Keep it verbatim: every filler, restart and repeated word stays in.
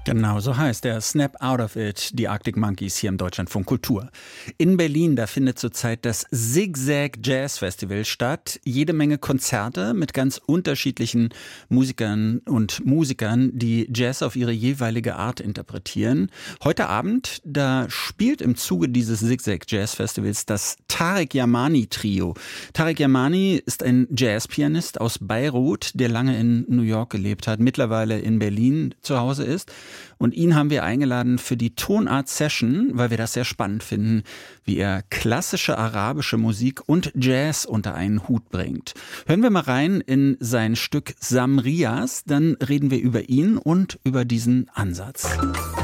Genau, so heißt der Snap Out of It, die Arctic Monkeys hier im Deutschlandfunk Kultur. In Berlin, da findet zurzeit das Zigzag Jazz Festival statt. Jede Menge Konzerte mit ganz unterschiedlichen Musikern und Musikern, die Jazz auf ihre jeweilige Art interpretieren. Heute Abend, da spielt im Zuge dieses Zigzag Jazz Festivals das Tarek Yamani Trio. Tarek Yamani ist ein Jazzpianist aus Beirut, der lange in New York gelebt hat, mittlerweile in Berlin zu Hause ist. Und ihn haben wir eingeladen für die Tonart Session, weil wir das sehr spannend finden, wie er klassische arabische Musik und Jazz unter einen Hut bringt. Hören wir mal rein in sein Stück Samrias, dann reden wir über ihn und über diesen Ansatz.